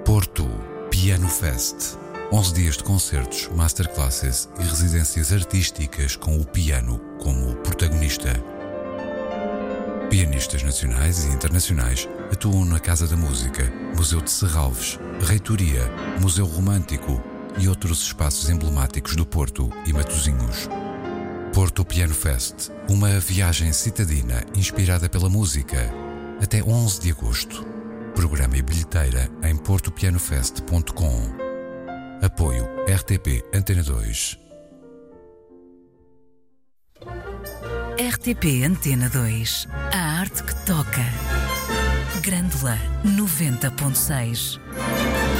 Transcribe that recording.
Porto Piano Fest. 11 dias de concertos, masterclasses e residências artísticas com o piano como protagonista. Pianistas nacionais e internacionais atuam na Casa da Música, Museu de Serralves, Reitoria, Museu Romântico e outros espaços emblemáticos do Porto e Matosinhos. Porto Piano Fest, uma viagem citadina inspirada pela música. Até 11 de agosto. Programa e bilheteira em portopianofest.com. Apoio RTP Antena 2. RTP Antena 2. A arte que toca. Grândola 90.6.